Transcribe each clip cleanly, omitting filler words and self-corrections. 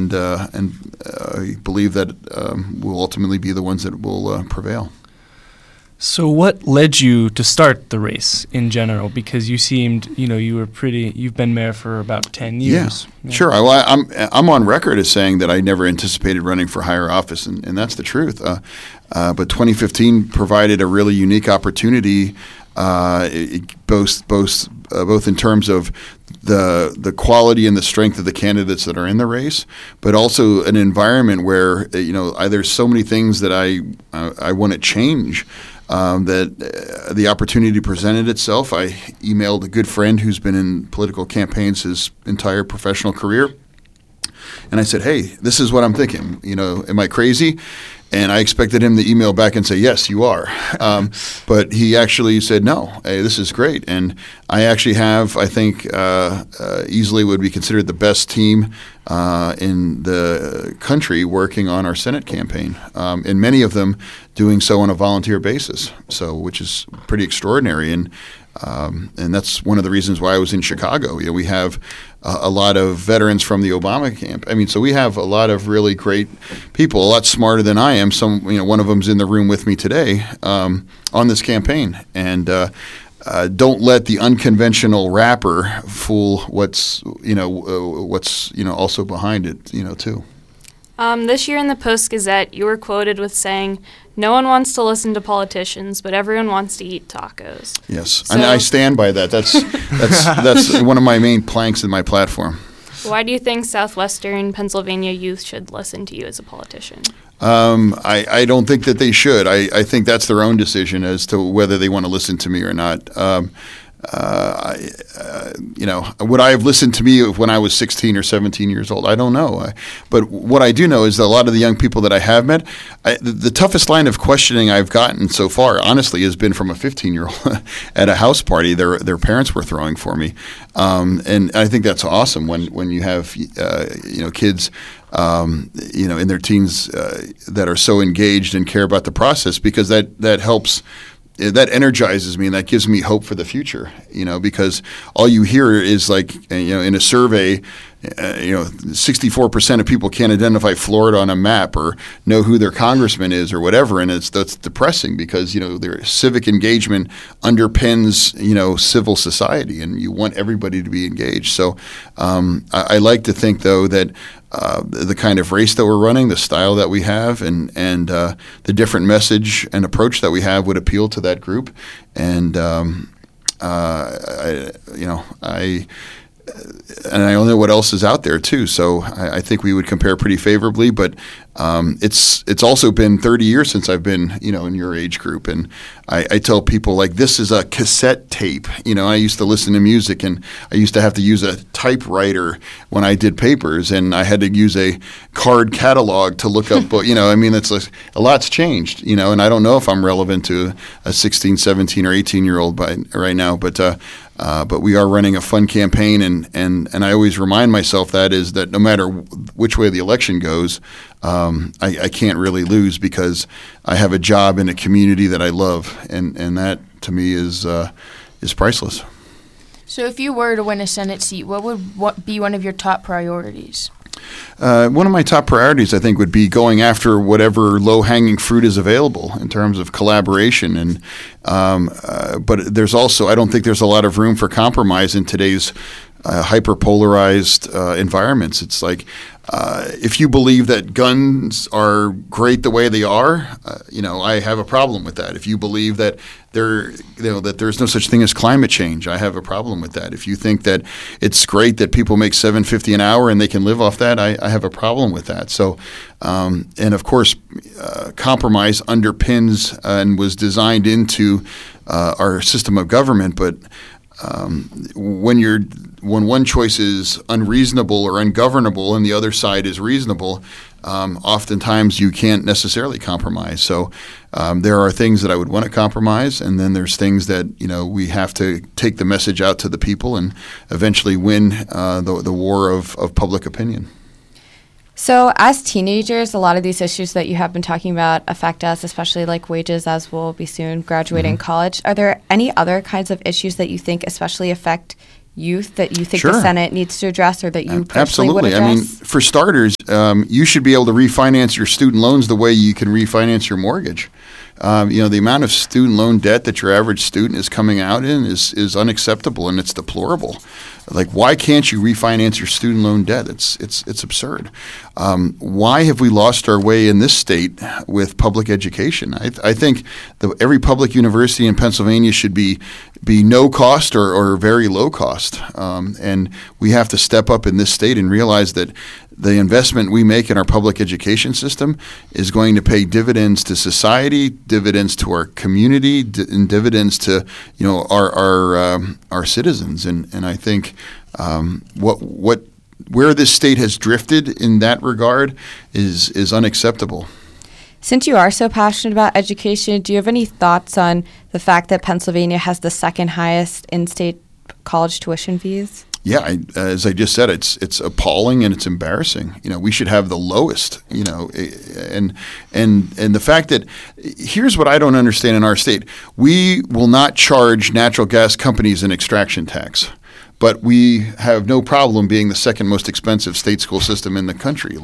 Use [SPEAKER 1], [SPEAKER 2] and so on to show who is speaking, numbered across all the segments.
[SPEAKER 1] I believe that we'll ultimately be the ones that will prevail.
[SPEAKER 2] So what led you to start the race in general? Because you seemed, you've been mayor for about 10 years.
[SPEAKER 1] Yeah. Sure. Well, I'm on record as saying that I never anticipated running for higher office, and that's the truth. But 2015 provided a really unique opportunity, both in terms of the quality and the strength of the candidates that are in the race, but also an environment where there's so many things that I want to change. That the opportunity presented itself. I emailed a good friend who's been in political campaigns his entire professional career, and I said, "Hey, this is what I'm thinking. Am I crazy?" And I expected him to email back and say, "Yes, you are." But he actually said, "No, hey, this is great." And I actually have, I think, easily would be considered the best team in the country working on our Senate campaign, and many of them doing so on a volunteer basis, which is pretty extraordinary. And that's one of the reasons why I was in Chicago. We have a lot of veterans from the Obama camp. So we have a lot of really great people, a lot smarter than I am. One of them's in the room with me today on this campaign. And don't let the unconventional rapper fool what's also behind it, too.
[SPEAKER 3] This year in the Post-Gazette, you were quoted with saying, "No one wants to listen to politicians, but everyone wants to eat tacos."
[SPEAKER 1] Yes, and I stand by that. That's one of my main planks in my platform.
[SPEAKER 3] Why do you think Southwestern Pennsylvania youth should listen to you as a politician?
[SPEAKER 1] I don't think that they should. I think that's their own decision as to whether they want to listen to me or not. Would I have listened to me when I was 16 or 17 years old? I don't know. But what I do know is that a lot of the young people that I have met, the toughest line of questioning I've gotten so far, honestly, has been from a 15-year-old at a house party their parents were throwing for me. And I think that's awesome when you have kids in their teens that are so engaged and care about the process, because that helps. That energizes me, and that gives me hope for the future, because all you hear is in a survey, 64% of people can't identify Florida on a map or know who their congressman is or whatever. And that's depressing, because, their civic engagement underpins, civil society, and you want everybody to be engaged. So I like to think, though, that the kind of race that we're running, the style that we have, and the different message and approach that we have would appeal to that group. And I don't know what else is out there too. So I think we would compare pretty favorably. But it's also been 30 years since I've been in your age group, and I tell people, this is a cassette tape. I used to listen to music, and I used to have to use a typewriter when I did papers, and I had to use a card catalog to look up. It's a lot's changed. And I don't know if I'm relevant to a 16, 17, or 18-year-old right now, but we are running a fun campaign, and I always remind myself that no matter which way the election goes, I can't really lose, because I have a job in a community that I love, and that to me is priceless.
[SPEAKER 4] So if you were to win a Senate seat, what would be one of your top priorities?
[SPEAKER 1] One of my top priorities, I think, would be going after whatever low-hanging fruit is available in terms of collaboration. And but there's also, I don't think there's a lot of room for compromise in today's hyper-polarized environments. It's like, if you believe that guns are great the way they are, I have a problem with that. If you believe that that there's no such thing as climate change, I have a problem with that. If you think that it's great that people make $7.50 an hour and they can live off that, I have a problem with that. So, and of course, compromise underpins and was designed into our system of government. But when one choice is unreasonable or ungovernable and the other side is reasonable, oftentimes you can't necessarily compromise. So there are things that I would want to compromise, and then there's things that we have to take the message out to the people and eventually win the war of public opinion.
[SPEAKER 5] So as teenagers, a lot of these issues that you have been talking about affect us, especially like wages, as we'll be soon graduating college. Are there any other kinds of issues that you think especially affect youth that you think
[SPEAKER 1] Sure.
[SPEAKER 5] the Senate needs to address, or that you personally
[SPEAKER 1] Absolutely.
[SPEAKER 5] would
[SPEAKER 1] I mean,
[SPEAKER 5] address?
[SPEAKER 1] for starters, you should be able to refinance your student loans the way you can refinance your mortgage. The amount of student loan debt that your average student is coming out in is unacceptable, and it's deplorable. Like, why can't you refinance your student loan debt? It's absurd. Why have we lost our way in this state with public education? I think every public university in Pennsylvania should be no cost or very low cost, and we have to step up in this state and realize that the investment we make in our public education system is going to pay dividends to society, dividends to our community, and dividends to our citizens. And I think where this state has drifted in that regard is unacceptable.
[SPEAKER 5] Since you are so passionate about education, do you have any thoughts on the fact that Pennsylvania has the second highest in-state college tuition fees?
[SPEAKER 1] Yeah, as I just said, it's appalling and it's embarrassing. We should have the lowest. And the fact that here's what I don't understand in our state: we will not charge natural gas companies an extraction tax, but we have no problem being the second most expensive state school system in the country.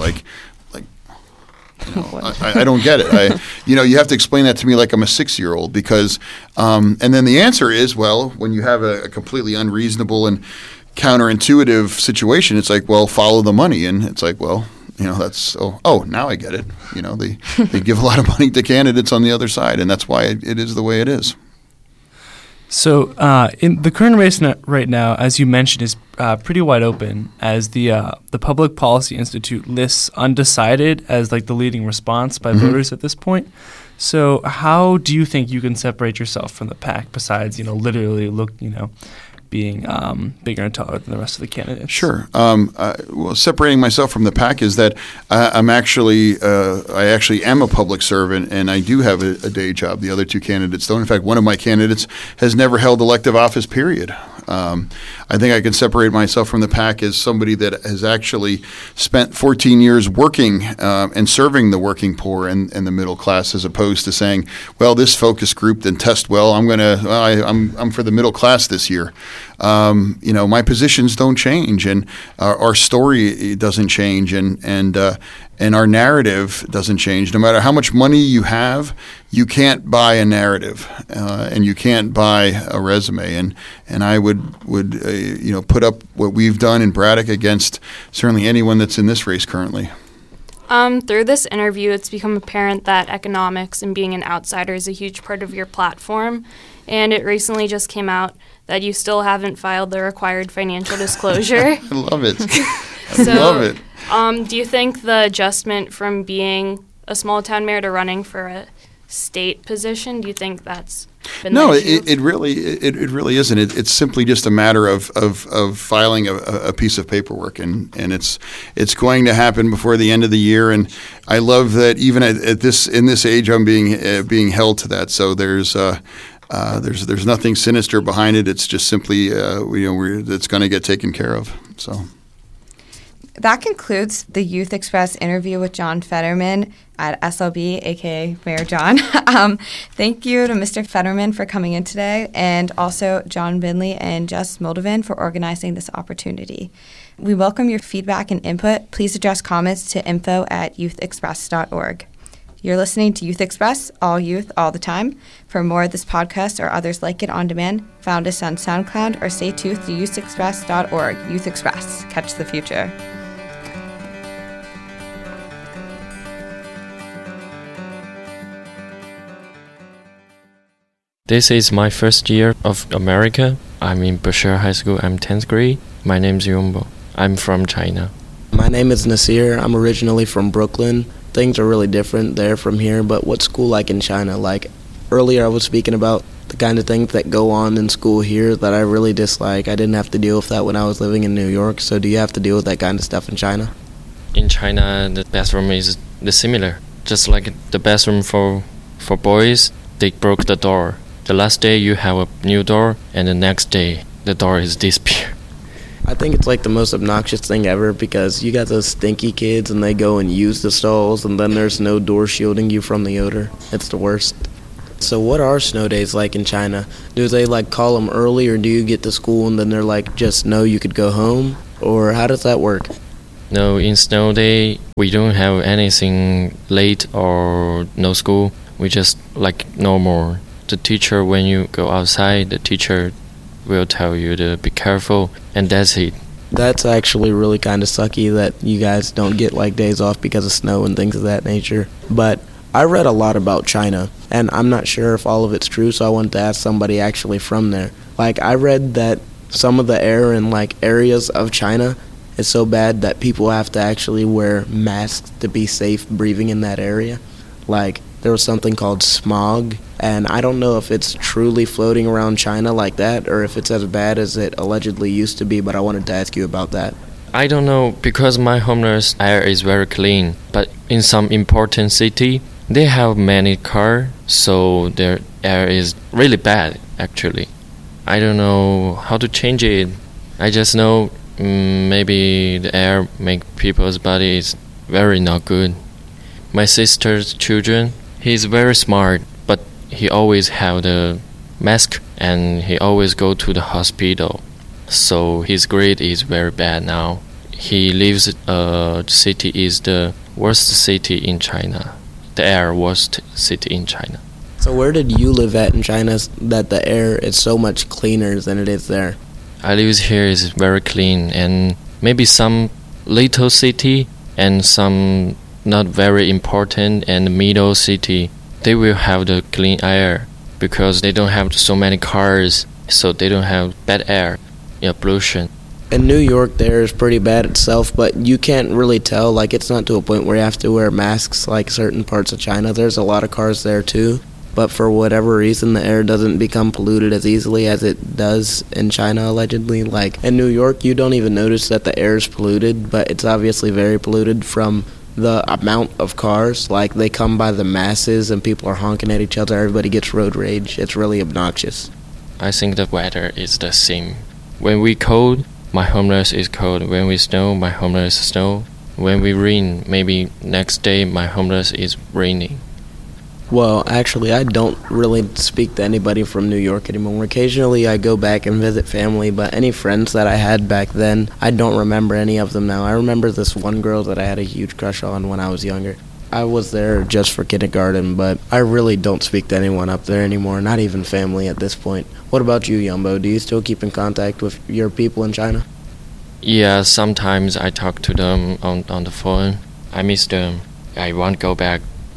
[SPEAKER 1] I don't get it. You have to explain that to me like I'm a 6-year-old because, and then the answer is, well, when you have a completely unreasonable and counterintuitive situation, it's like, well, follow the money, and it's like, well, that's now I get it. They give a lot of money to candidates on the other side, and that's why it is the way it is.
[SPEAKER 2] So in the current race right now, as you mentioned, is pretty wide open, as the Public Policy Institute lists undecided as like the leading response by voters at this point. So how do you think you can separate yourself from the pack besides literally being bigger and taller than the rest of the candidates? Sure.
[SPEAKER 1] Well, separating myself from the pack is that I actually am a public servant, and I do have a day job. The other two candidates don't. In fact, one of my candidates has never held elective office, period. I think I can separate myself from the pack as somebody that has actually spent 14 years working and serving the working poor and the middle class, as opposed to saying, well, this focus group didn't test well, I'm for the middle class this year. My positions don't change, and our story doesn't change, and our narrative doesn't change. No matter how much money you have, you can't buy a narrative, and you can't buy a resume. And I would put up what we've done in Braddock against certainly anyone that's in this race currently.
[SPEAKER 3] Through this interview, it's become apparent that economics and being an outsider is a huge part of your platform. And it recently just came out that you still haven't filed the required financial disclosure.
[SPEAKER 1] I love it. Love it.
[SPEAKER 3] Do you think the adjustment from being a small town mayor to running for a state position, do you think that's been
[SPEAKER 1] No,
[SPEAKER 3] the issue?
[SPEAKER 1] it really isn't. It's simply just a matter of filing a piece of paperwork, and it's going to happen before the end of the year. And I love that even in this age, I'm being held to that. So there's nothing sinister behind it. It's just simply it's going to get taken care of. So.
[SPEAKER 5] That concludes the Youth Express interview with John Fetterman at SLB, aka Mayor John. Thank you to Mr. Fetterman for coming in today, and also John Binley and Jess Moldovan for organizing this opportunity. We welcome your feedback and input. Please address comments to info@youthexpress.org. You're listening to Youth Express, all youth, all the time. For more of this podcast or others like it on demand, found us on SoundCloud or stay tuned to youthexpress.org. Youth Express. Catch the future.
[SPEAKER 6] This is my first year of America. I'm in Bashir High School. I'm 10th grade. My name is Yumbo. I'm from China.
[SPEAKER 7] My name is Nasir. I'm originally from Brooklyn. Things are really different there from here, but what's school like in China? Like earlier I was speaking about the kind of things that go on in school here that I really dislike. I didn't have to deal with that when I was living in New York, so do you have to deal with that kind of stuff in China?
[SPEAKER 6] In China, the bathroom is similar. Just like the bathroom for boys, they broke the door. The last day you have a new door, and the next day the door is disappeared.
[SPEAKER 7] I think it's like the most obnoxious thing ever because you got those stinky kids and they go and use the stalls and then there's no door shielding you from the odor. It's the worst. So what are snow days like in China? Do they like call them early, or do you get to school and then they're like, just no, you could go home? Or how does that work?
[SPEAKER 6] No, in snow day, we don't have anything late or no school. We just like normal. The teacher, when you go outside, the teacher will tell you to be careful, and that's it.
[SPEAKER 7] That's actually really kind of sucky that you guys don't get like days off because of snow and things of that nature. But I read a lot about China, and I'm not sure if all of it's true, so I wanted to ask somebody actually from there. Like, I read that some of the air in like areas of China is so bad that people have to actually wear masks to be safe breathing in that area. Like, there was something called smog, and I don't know if it's truly floating around China like that or if it's as bad as it allegedly used to be, but I wanted to ask you about that.
[SPEAKER 6] I don't know, because my homeland's air is very clean, but in some important city, they have many cars, so their air is really bad, actually. I don't know how to change it. I just know maybe the air make people's bodies very not good. My sister's children, he's very smart, but he always have the mask and he always go to the hospital. So his grade is very bad now. He lives city is the worst city in China. The air worst city in China.
[SPEAKER 7] So where did you live at in China that the air is so much cleaner than it is there?
[SPEAKER 6] I live here is very clean, and maybe some little city and some not very important and middle city, they will have the clean air because they don't have so many cars, so they don't have bad air, pollution.
[SPEAKER 7] In New York, the air is pretty bad itself, but you can't really tell. Like, it's not to a point where you have to wear masks like certain parts of China. There's a lot of cars there too, but for whatever reason, the air doesn't become polluted as easily as it does in China, allegedly. Like, in New York, you don't even notice that the air is polluted, but it's obviously very polluted from the amount of cars. Like, they come by the masses and people are honking at each other. Everybody gets road rage. It's really obnoxious.
[SPEAKER 6] I think the weather is the same. When we cold, my homeland is cold. When we snow, my homeland is snow. When we rain, maybe next day my homeland is raining.
[SPEAKER 7] Well, actually, I don't really speak to anybody from New York anymore. Occasionally, I go back and visit family, but any friends that I had back then, I don't remember any of them now. I remember this one girl that I had a huge crush on when I was younger. I was there just for kindergarten, but I really don't speak to anyone up there anymore, not even family at this point. What about you, Yumbo? Do you still keep in contact with your people in China?
[SPEAKER 6] Yeah, sometimes I talk to them on the phone. I miss them. I want to go back.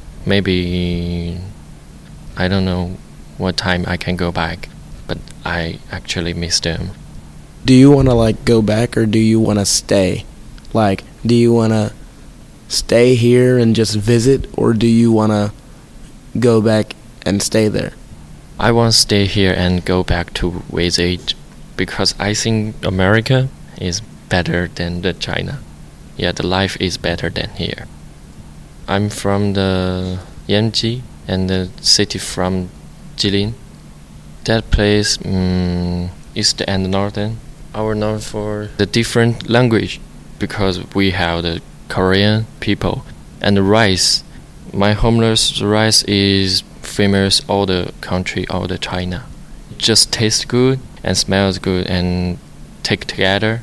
[SPEAKER 6] Maybe I don't know what time I can go back, but I actually miss them.
[SPEAKER 7] Do you want to like go back, or do you want to stay? Like, do you want to stay here and just visit, or do you want to go back and stay there?
[SPEAKER 6] I want to stay here and go back to visit because I think America is better than the China. Yeah, the life is better than here. I'm from the Yanji and the city from Jilin. That place, east and northern, are known for the different language because we have the Korean people and the rice. My homeland's rice is famous all the country, all the China. It just tastes good and smells good and take together.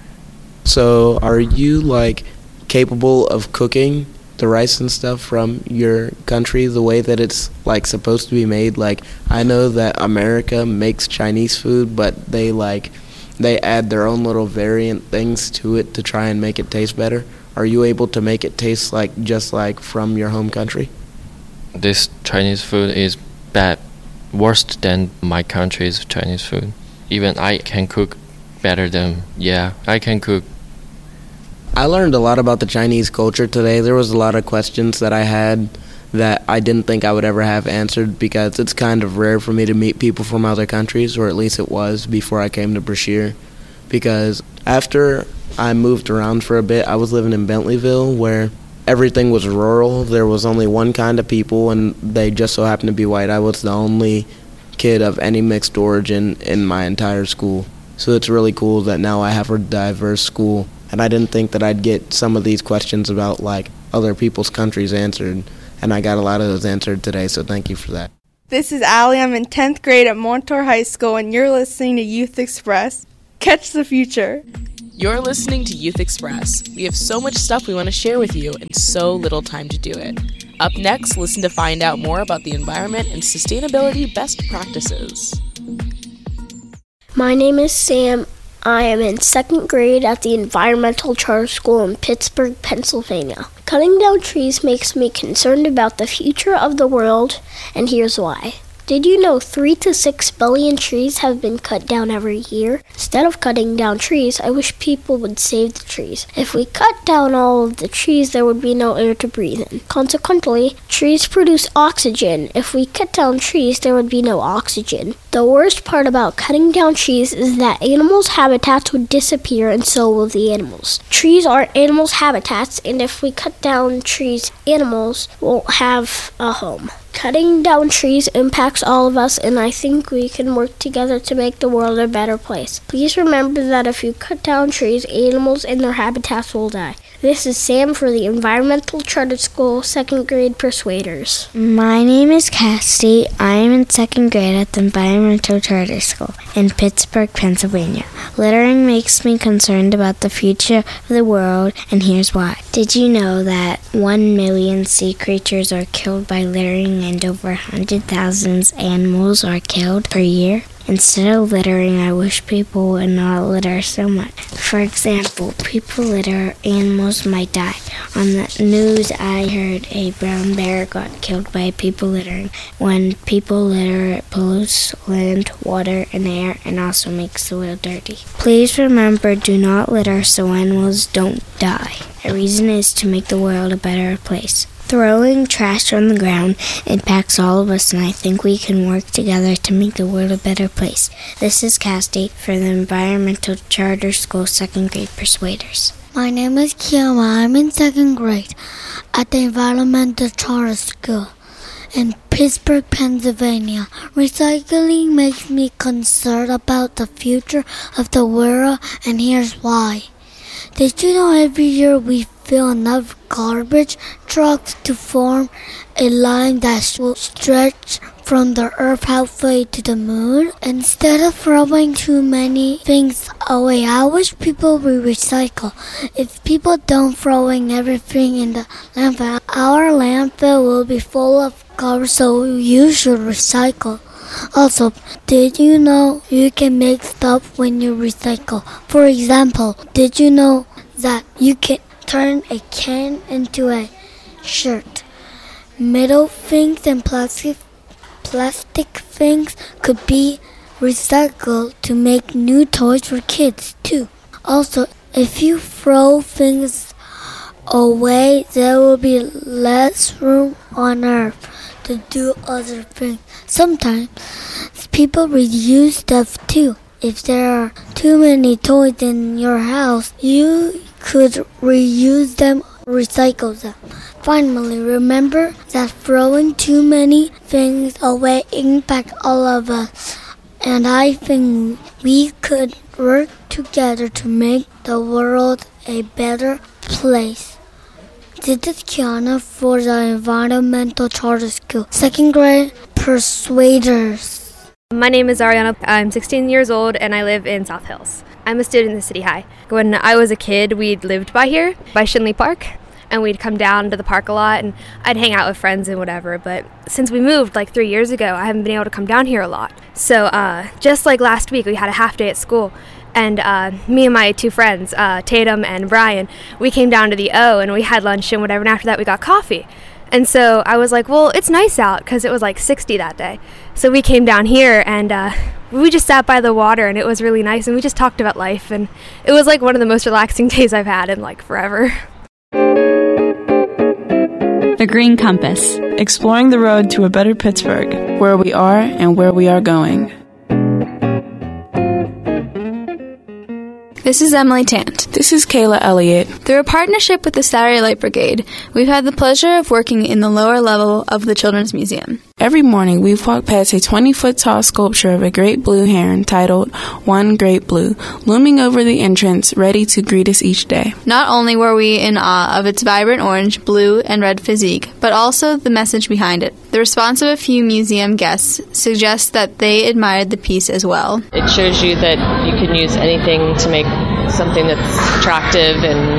[SPEAKER 7] So are you like capable of cooking the rice and stuff from your country the way that it's like supposed to be made? Like, I know that America makes Chinese food, but they add their own little variant things to it to try and make it taste better. Are you able to make it taste like just like from your home country?
[SPEAKER 6] This Chinese food is bad, worse than my country's Chinese food. Even I can cook better than, I can cook.
[SPEAKER 7] I learned a lot about the Chinese culture today. There was a lot of questions that I had that I didn't think I would ever have answered because it's kind of rare for me to meet people from other countries, or at least it was before I came to Brashear. Because after I moved around for a bit, I was living in Bentleyville where everything was rural. There was only one kind of people, and they just so happened to be white. I was the only kid of any mixed origin in my entire school. So it's really cool that now I have a diverse school. And I didn't think that I'd get some of these questions about like other people's countries answered, and I got a lot of those answered today, so thank you for that.
[SPEAKER 8] This is Allie. I'm in 10th grade at Montour High School, and you're listening to Youth Express. Catch the future.
[SPEAKER 9] You're listening to Youth Express. We have so much stuff we want to share with you and so little time to do it. Up next, listen to find out more about the environment and sustainability best practices.
[SPEAKER 10] My name is Sam. I am in 2nd grade at the Environmental Charter School in Pittsburgh, Pennsylvania. Cutting down trees makes me concerned about the future of the world, and here's why. Did you know 3 to 6 billion trees have been cut down every year? Instead of cutting down trees, I wish people would save the trees. If we cut down all of the trees, there would be no air to breathe in. Consequently, trees produce oxygen. If we cut down trees, there would be no oxygen. The worst part about cutting down trees is that animals' habitats would disappear, and so will the animals. Trees are animals' habitats, and if we cut down trees, animals won't have a home. Cutting down trees impacts all of us, and I think we can work together to make the world a better place. Please remember that if you cut down trees, animals and their habitats will die. This is Sam for the Environmental Charter School 2nd grade Persuaders.
[SPEAKER 11] My name is Cassidy. I am in 2nd grade at the Environmental Charter School in Pittsburgh, Pennsylvania. Littering makes me concerned about the future of the world, and here's why. Did you know that 1 million sea creatures are killed by littering and over 100,000 animals are killed per year? Instead of littering, I wish people would not litter so much. For example, people litter, animals might die. On the news, I heard a brown bear got killed by people littering. When people litter, it pollutes land, water, and air, and also makes the soil dirty. Please remember, do not litter so animals don't die. A reason is to make the world a better place. Throwing trash on the ground impacts all of us, and I think we can work together to make the world a better place. This is Cassidy for the Environmental Charter School 2nd grade Persuaders.
[SPEAKER 12] My name is Kiama. I'm in 2nd grade at the Environmental Charter School in Pittsburgh, Pennsylvania. Recycling makes me concerned about the future of the world, and here's why. Did you know every year we fill enough garbage trucks to form a line that will stretch from the earth halfway to the moon? Instead of throwing too many things away, I wish people would recycle. If people don't throwing everything in the landfill, our landfill will be full of garbage, so you should recycle. Also, did you know you can make stuff when you recycle? For example, did you know that you can turn a can into a shirt? Metal things and plastic things could be recycled to make new toys for kids too. Also, if you throw things away, there will be less room on Earth to do other things. Sometimes people reuse stuff too. If there are too many toys in your house, you could reuse them or recycle them. Finally, remember that throwing too many things away impacts all of us, and I think we could work together to make the world a better place. This is Kiana for the Environmental Charter School, 2nd grade Persuaders.
[SPEAKER 13] My name is Ariana. I'm 16 years old and I live in South Hills. I'm a student in City High. When I was a kid, we'd lived by here, by Shinley Park, and we'd come down to the park a lot and I'd hang out with friends and whatever. But since we moved like 3 years ago, I haven't been able to come down here a lot. So just like last week, we had a half day at school. And me and my 2 friends, Tatum and Brian, we came down to the O and we had lunch and whatever, and after that we got coffee. And so I was like, well, it's nice out because it was like 60 that day. So we came down here and we just sat by the water and it was really nice, and we just talked about life, and it was like one of the most relaxing days I've had in like forever.
[SPEAKER 14] The Green Compass, exploring the road to a better Pittsburgh, where we are and where we are going.
[SPEAKER 15] This is Emily Tant.
[SPEAKER 14] This is Kayla Elliott.
[SPEAKER 15] Through a partnership with the Saturday Light Brigade, we've had the pleasure of working in the lower level of the Children's Museum.
[SPEAKER 14] Every morning, we've walked past a 20-foot-tall sculpture of a great blue heron titled One Great Blue, looming over the entrance, ready to greet us each day.
[SPEAKER 15] Not only were we in awe of its vibrant orange, blue, and red physique, but also the message behind it. The response of a few museum guests suggests that they admired the piece as well.
[SPEAKER 16] It shows you that you can use anything to make something that's attractive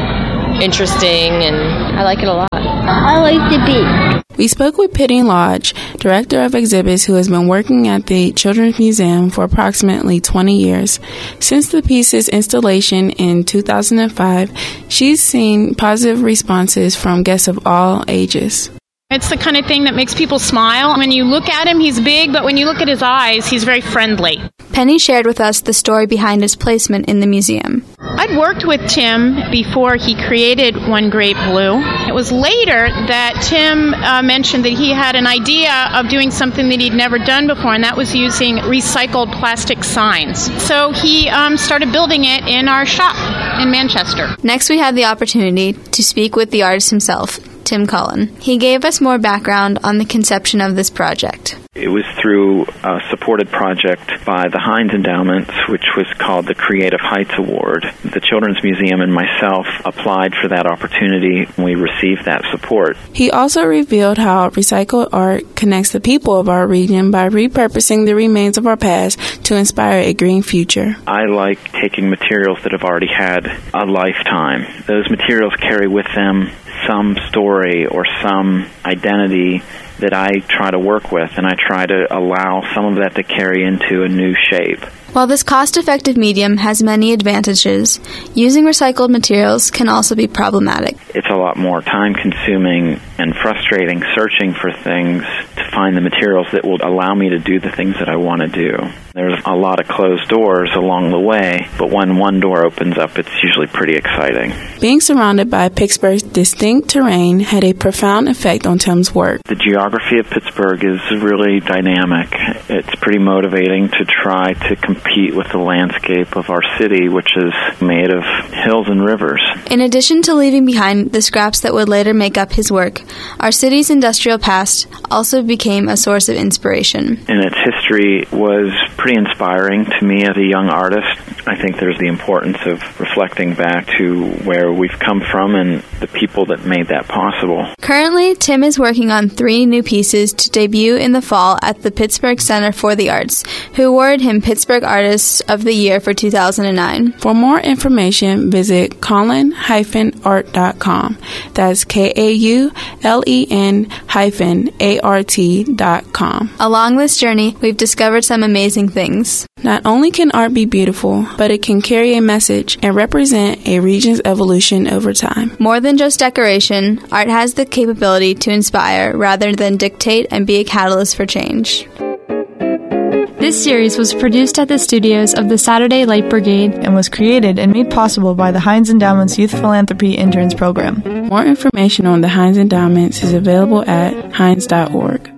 [SPEAKER 16] and interesting, and I like it a lot.
[SPEAKER 12] I like the beat.
[SPEAKER 14] We spoke with Pitting Lodge, Director of Exhibits, who has been working at the Children's Museum for approximately 20 years. Since the piece's installation in 2005, she's seen positive responses from guests of all ages.
[SPEAKER 17] It's the kind of thing that makes people smile. When you look at him, he's big, but when you look at his eyes, he's very friendly.
[SPEAKER 15] Penny shared with us the story behind his placement in the museum.
[SPEAKER 17] I'd worked with Tim before he created One Great Blue. It was later that Tim mentioned that he had an idea of doing something that he'd never done before, and that was using recycled plastic signs. So he started building it in our shop in Manchester.
[SPEAKER 15] Next, we had the opportunity to speak with the artist himself, Tim Cullen. He gave us more background on the conception of this project.
[SPEAKER 18] It was through a supported project by the Heinz Endowments, which was called the Creative Heights Award. The Children's Museum and myself applied for that opportunity, and we received that support.
[SPEAKER 14] He also revealed how recycled art connects the people of our region by repurposing the remains of our past to inspire a green future.
[SPEAKER 18] I like taking materials that have already had a lifetime. Those materials carry with them some story or some identity that I try to work with, and I try to allow some of that to carry into a new shape.
[SPEAKER 15] While this cost-effective medium has many advantages, using recycled materials can also be problematic.
[SPEAKER 18] It's a lot more time-consuming and frustrating searching for things to find the materials that will allow me to do the things that I want to do. There's a lot of closed doors along the way, but when one door opens up, it's usually pretty exciting.
[SPEAKER 14] Being surrounded by Pittsburgh's distinct terrain had a profound effect on Tim's work.
[SPEAKER 18] The geography of Pittsburgh is really dynamic. It's pretty motivating to try to compete with the landscape of our city, which is made of hills and rivers.
[SPEAKER 15] In addition to leaving behind the scraps that would later make up his work, our city's industrial past also became a source of inspiration.
[SPEAKER 18] And its history was pretty inspiring to me as a young artist. I think there's the importance of reflecting back to where we've come from and the people that made that possible.
[SPEAKER 15] Currently, Tim is working on 3 new pieces to debut in the fall at the Pittsburgh Center for the Arts, who awarded him Pittsburgh Artist of the Year for 2009.
[SPEAKER 14] For more information, visit Cullen-art.com. That's KAULEN-ART.com.
[SPEAKER 15] Along this journey, we've discovered some amazing things.
[SPEAKER 14] Not only can art be beautiful, but it can carry a message and represent a region's evolution over time.
[SPEAKER 15] More than just decoration, art has the capability to inspire rather than dictate and be a catalyst for change.
[SPEAKER 19] This series was produced at the studios of the Saturday Light Brigade and was created and made possible by the Heinz Endowments Youth Philanthropy Interns Program.
[SPEAKER 14] More information on the Heinz Endowments is available at heinz.org.